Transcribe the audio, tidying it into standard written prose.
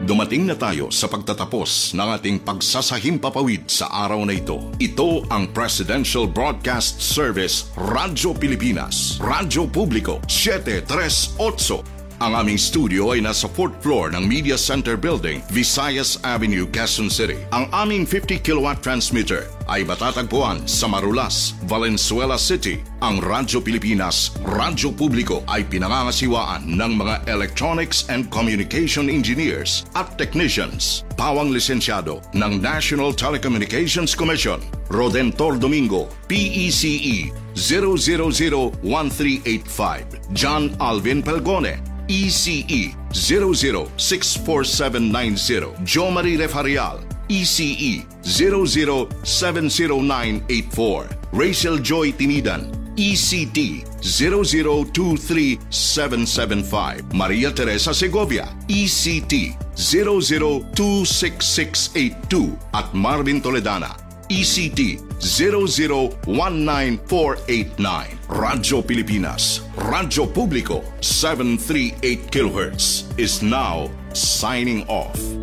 Dumating na tayo sa pagtatapos ng ating pagsasahimpapawid sa araw na ito. Ito ang Presidential Broadcast Service Radyo Pilipinas, Radyo Publiko 738. Ang aming studio ay nasa 4th floor ng Media Center Building, Visayas Avenue, Quezon City. Ang aming 50 kilowatt transmitter ay matatagpuan sa Marulas, Valenzuela City. Ang Radyo Pilipinas, Radyo Publiko ay pinangangasiwaan ng mga electronics and communication engineers at technicians. Pawang lisensyado ng National Telecommunications Commission. Rodentor Domingo, PECE 0001385. John Alvin Pelgone, ECE 0064790. Jo Marie Refarial, ECE 0070984. Rachel Joy Tinidan, ECT 0023775. Maria Teresa Segovia, ECT 0026682. At Marvin Toledana, ECT 0019489. Radyo Pilipinas, Radyo Publiko 738 kHz is now signing off.